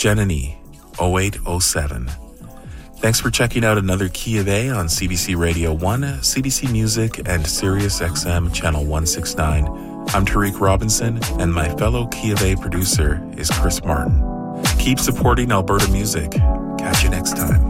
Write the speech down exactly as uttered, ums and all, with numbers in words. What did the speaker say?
Jenny oh eight oh seven. Thanks for checking out another Key of A on C B C Radio one, C B C Music, and Sirius X M Channel one sixty-nine. I'm Tariq Robinson, and my fellow Key of A producer is Chris Martin. Keep supporting Alberta music. Catch you next time.